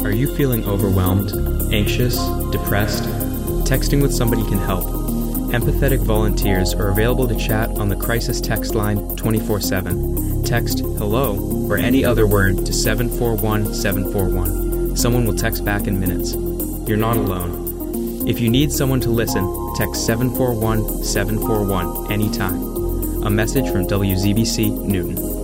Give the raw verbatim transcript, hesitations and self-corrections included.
Are you feeling overwhelmed, anxious, depressed? Texting with somebody can help. Empathetic volunteers are available to chat on the crisis text line twenty-four seven. Text HELLO or any other word to seven four one seven four one. Someone will text back in minutes. You're not alone. If you need someone to listen, text seven four one seven four one anytime. A message from W Z B C Newton.